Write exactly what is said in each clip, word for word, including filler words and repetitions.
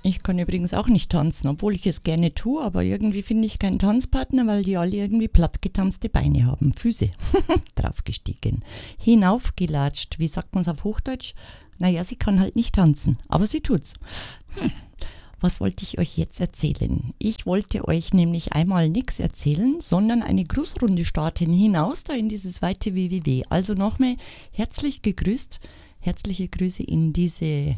Ich kann übrigens auch nicht tanzen, obwohl ich es gerne tue, aber irgendwie finde ich keinen Tanzpartner, weil die alle irgendwie plattgetanzte Beine haben, Füße draufgestiegen, hinaufgelatscht, wie sagt man es auf Hochdeutsch? Naja, sie kann halt nicht tanzen, aber sie tut's. Hm. Was wollte ich euch jetzt erzählen? Ich wollte euch nämlich einmal nichts erzählen, sondern eine Grußrunde starten hinaus da in dieses weite W W W. Also nochmal herzlich gegrüßt, herzliche Grüße in diese...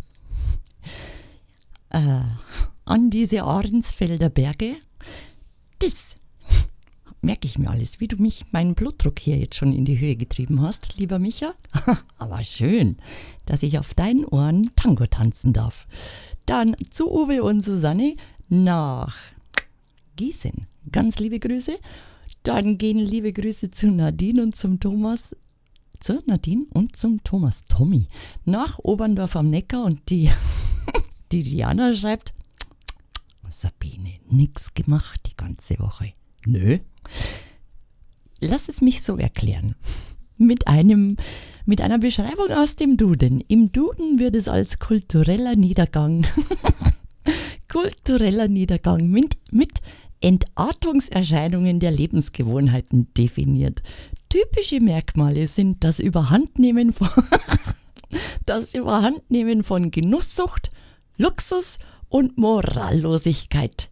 Äh, an diese Ahrensfelder Berge. Das merke ich mir alles, wie du mich meinen Blutdruck hier jetzt schon in die Höhe getrieben hast, lieber Micha. Aber schön, dass ich auf deinen Ohren Tango tanzen darf. Dann zu Uwe und Susanne nach Gießen. Ganz liebe Grüße. Dann gehen liebe Grüße zu Nadine und zum Thomas. Zu Nadine und zum Thomas Tommy. Nach Oberndorf am Neckar und die... Die Diana schreibt, Sabine, nix gemacht die ganze Woche. Nö. Lass es mich so erklären. Mit einem, mit einer Beschreibung aus dem Duden. Im Duden wird es als kultureller Niedergang, kultureller Niedergang mit, mit Entartungserscheinungen der Lebensgewohnheiten definiert. Typische Merkmale sind das Überhandnehmen von, das Überhandnehmen von Genusssucht, Luxus und Morallosigkeit.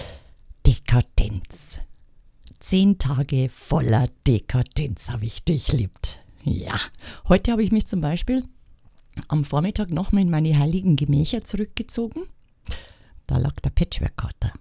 Dekadenz. Zehn Tage voller Dekadenz habe ich durchlebt. Ja, heute habe ich mich zum Beispiel am Vormittag nochmal in meine heiligen Gemächer zurückgezogen. Da lag der Patchwork-Kater.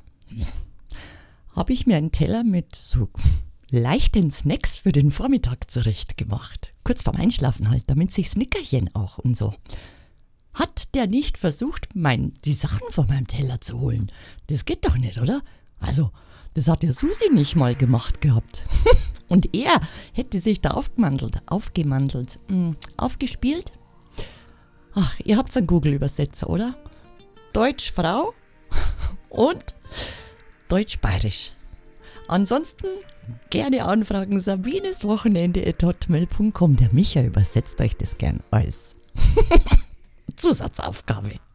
Habe ich mir einen Teller mit so leichten Snacks für den Vormittag zurechtgemacht. Kurz vorm Einschlafen halt, damit sich Snickerchen auch und so. Hat der nicht versucht, mein, die Sachen von meinem Teller zu holen? Das geht doch nicht, oder? Also, das hat ja Susi nicht mal gemacht gehabt. Und er hätte sich da aufgemandelt, aufgemandelt, mh, aufgespielt. Ach, ihr habt einen Google-Übersetzer, oder? Deutsch-Frau und Deutsch-Bayerisch. Ansonsten gerne anfragen sabineswochenende at hotmail punkt com. Der Micha übersetzt euch das gern als Zusatzaufgabe.